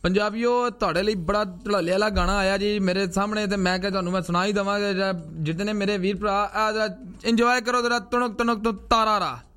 ਪੰਜਾਬੀਓ ਤੁਹਾਡੇ ਲਈ ਬੜਾ ਧੜੱਲੇ ਵਾਲਾ ਗਾਣਾ ਆਇਆ ਜੀ ਮੇਰੇ ਸਾਹਮਣੇ ਤੇ ਮੈਂ ਕਿਹਾ ਤੁਹਾਨੂੰ ਮੈਂ ਸੁਣਾ ਹੀ ਦੇਵਾਂਗਾ ਜਿਤਨੇ ਮੇਰੇ ਵੀਰ ਭਰਾ ਇੰਜੋਏ ਕਰੋ ਜਰਾ ਤੁਣਕ ਤੁਣਕ ਤੋਂ ਤਾਰਾ ਰਾ